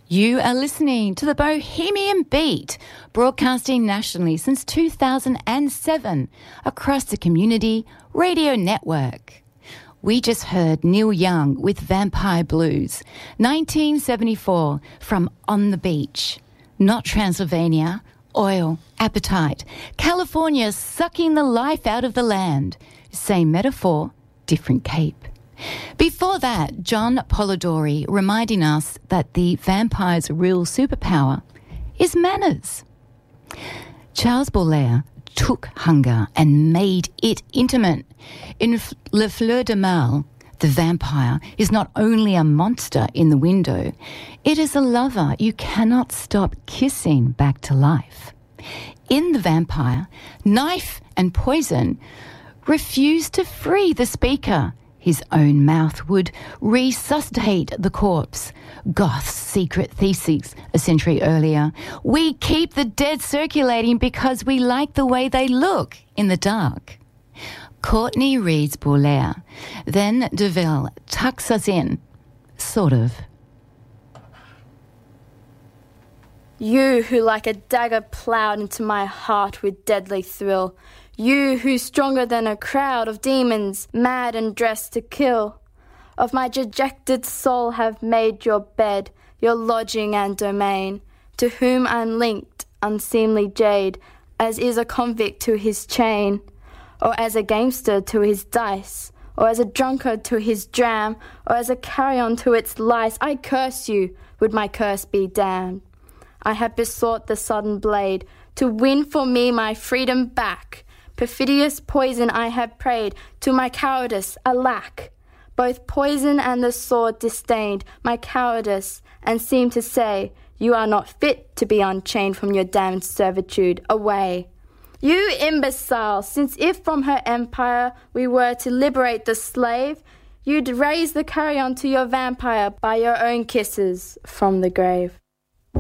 You are listening to the Bohemian Beat, broadcasting nationally since 2007 across the Community Radio Network. We just heard Neil Young with Vampire Blues, 1974, from On the Beach. Not Transylvania, oil, appetite, California sucking the life out of the land. Same metaphor, different cape. Before that, John Polidori reminding us that the vampire's real superpower is manners. Charles Baudelaire took hunger and made it intimate. In Le Fleur de Mal, the vampire is not only a monster in the window, it is a lover you cannot stop kissing back to life. In The Vampire, knife and poison refuse to free the speaker. His own mouth would resuscitate the corpse. Goth's secret thesis a century earlier. We keep the dead circulating because we like the way they look in the dark. Courtney reads Baudelaire. Then Deville tucks us in. Sort of. You who like a dagger ploughed into my heart with deadly thrill. You who stronger than a crowd of demons, mad and dressed to kill, of my dejected soul have made your bed, your lodging and domain, to whom I'm linked, unseemly jade, as is a convict to his chain, or as a gamester to his dice, or as a drunkard to his dram, or as a carrion to its lice. I curse you, would my curse be damned. I have besought the sudden blade to win for me my freedom back. Perfidious poison I have prayed, to my cowardice, alack! Both poison and the sword disdained my cowardice, and seemed to say, you are not fit to be unchained from your damned servitude, away! You imbecile, since if from her empire we were to liberate the slave, you'd raise the carrion to your vampire by your own kisses from the grave.